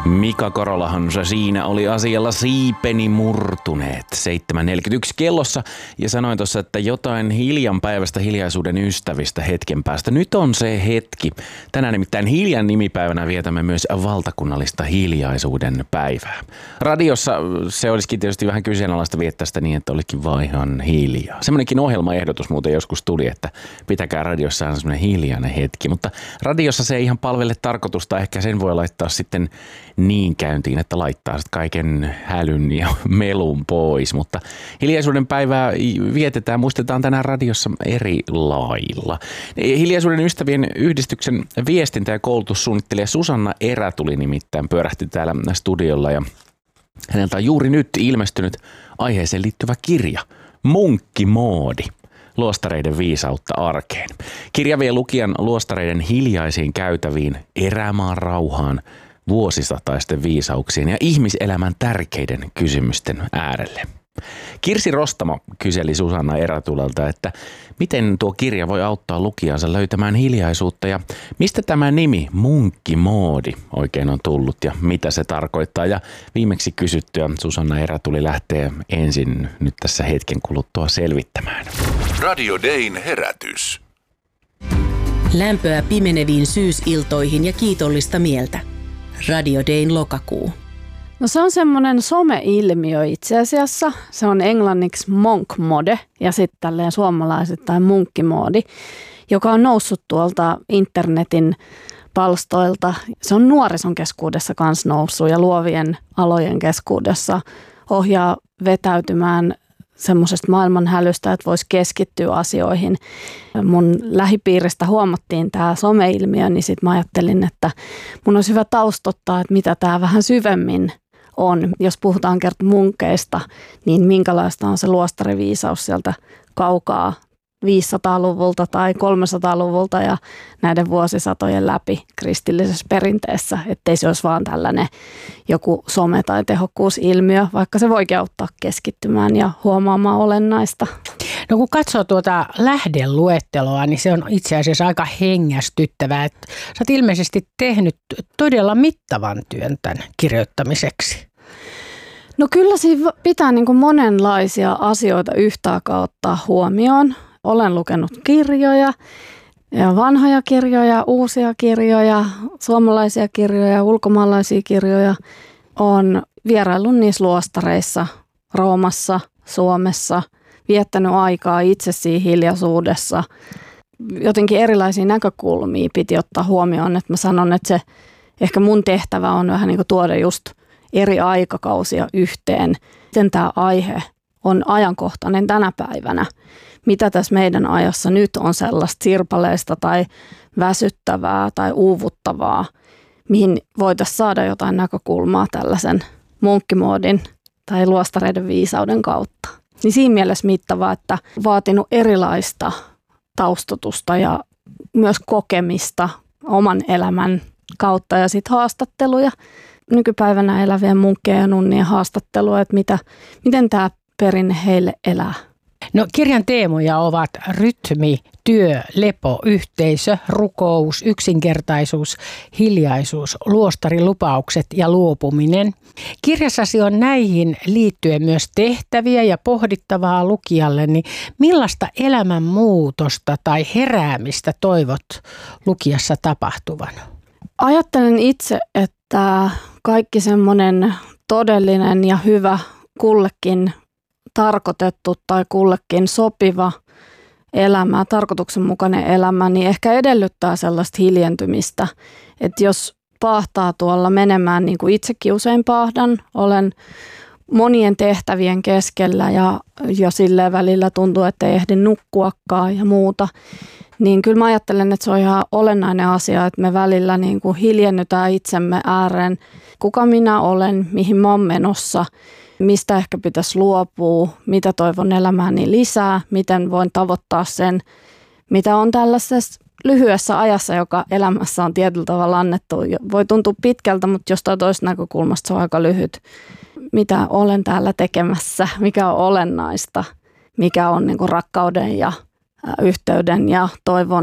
Mika Korolahan siinä oli asialla siipeni murtuneet 7.41 kellossa ja sanoin tuossa, että jotain hiljan päivästä hiljaisuuden ystävistä hetken päästä. Nyt on se hetki. Tänään nimittäin hiljan nimipäivänä vietämme myös valtakunnallista hiljaisuuden päivää. Radiossa se olisikin tietysti vähän kyseenalaista viettää sitä niin, että olikin vaan ihan hiljaa. Semmoinenkin ohjelmaehdotus muuten joskus tuli, että pitäkää radiossa on semmoinen hiljainen hetki, mutta radiossa se ei ihan palvele tarkoitusta. Ehkä sen voi laittaa sitten niin käyntiin, että laittaa kaiken hälyn ja melun pois, mutta hiljaisuuden päivää vietetään, muistetaan tänään radiossa eri lailla. Hiljaisuuden ystävien yhdistyksen viestintä- ja koulutussuunnittelija Susanna Erätuli nimittäin pyörähti täällä studiolla ja häneltä on juuri nyt ilmestynyt aiheeseen liittyvä kirja, Munkkimoodi. Luostareiden viisautta arkeen. Kirja vie lukijan luostareiden hiljaisiin käytäviin, erämaan rauhaan, vuosisataisten viisauksien ja ihmiselämän tärkeiden kysymysten äärelle. Kirsi Rostamo kyseli Susanna Erätulelta, että miten tuo kirja voi auttaa lukijansa löytämään hiljaisuutta ja mistä tämä nimi Munkkimoodi oikein on tullut ja mitä se tarkoittaa. Ja viimeksi kysyttyä Susanna Erätuli lähtee ensin nyt tässä hetken kuluttua selvittämään. Radio Dayn herätys. Lämpöä pimeneviin syysiltoihin ja kiitollista mieltä. Radio Dayn lokakuu. No se on semmoinen some-ilmiö itse asiassa. Se on englanniksi monk mode ja sitten tälleen suomalaisittain munkkimoodi, joka on noussut tuolta internetin palstoilta. Se on nuorison keskuudessa kanssa noussut ja luovien alojen keskuudessa ohjaa vetäytymään semmoisesta maailman hälystä, että voisi keskittyä asioihin. Mun lähipiiristä huomattiin tämä some-ilmiö, niin sitten mä ajattelin, että mun olisi hyvä taustottaa, että mitä tämä vähän syvemmin on. Jos puhutaan kerta munkeista, niin minkälaista on se luostariviisaus sieltä kaukaa 500-luvulta tai 300-luvulta ja näiden vuosisatojen läpi kristillisessä perinteessä, ettei se olisi vaan tällainen joku some- tai tehokkuusilmiö, vaikka se voikin auttaa keskittymään ja huomaamaan olennaista. No kun katsoo tuota lähdeluetteloa, niin se on itse asiassa aika hengästyttävää. Sä oot ilmeisesti tehnyt todella mittavan työn tämän kirjoittamiseksi. No kyllä siinä pitää niin kuin monenlaisia asioita yhtä aikaa ottaa huomioon. Olen lukenut kirjoja ja vanhoja kirjoja, uusia kirjoja, suomalaisia kirjoja, ulkomaalaisia kirjoja. Olen vieraillut niissä luostareissa Roomassa, Suomessa, viettänyt aikaa itse siinä hiljaisuudessa. Jotenkin erilaisia näkökulmia piti ottaa huomioon, että mä sanon, että se ehkä mun tehtävä on vähän niin kuin tuoda just eri aikakausia yhteen. Miten tämä aihe on ajankohtainen tänä päivänä? Mitä tässä meidän ajassa nyt on sellaista sirpaleista tai väsyttävää tai uuvuttavaa, mihin voitaisiin saada jotain näkökulmaa tällaisen munkkimoodin tai luostareiden viisauden kautta. Niin siinä mielessä mittavaa, että vaatinut erilaista taustotusta ja myös kokemista oman elämän kautta ja sitten haastatteluja. Nykypäivänä elävien munkkien ja nunnien haastattelua, että miten tämä perinne heille elää. No kirjan teemoja ovat rytmi, työ, lepo, yhteisö, rukous, yksinkertaisuus, hiljaisuus, luostarilupaukset ja luopuminen. Kirjassasi on näihin liittyen myös tehtäviä ja pohdittavaa lukijalle, niin millaista elämänmuutosta tai heräämistä toivot lukijassa tapahtuvan? Ajattelen itse, että kaikki semmoinen todellinen ja hyvä kullekin tarkoitettu tai kullekin sopiva elämä, tarkoituksenmukainen elämä, niin ehkä edellyttää sellaista hiljentymistä. Että jos paahtaa tuolla menemään, niin kuin itsekin usein paahdan, olen monien tehtävien keskellä ja silleen välillä tuntuu, että ei ehdi nukkuakaan ja muuta, niin kyllä mä ajattelen, että se on ihan olennainen asia, että me välillä niin kuin hiljennytään itsemme ääreen, kuka minä olen, mihin mä oon menossa, mistä ehkä pitäisi luopua, mitä toivon elämääni lisää, miten voin tavoittaa sen, mitä on tällaisessa lyhyessä ajassa, joka elämässä on tietyllä tavalla annettu. Voi tuntua pitkältä, mutta jostain toisesta näkökulmasta se on aika lyhyt. Mitä olen täällä tekemässä, mikä on olennaista, mikä on niin kuin rakkauden ja yhteyden ja toivon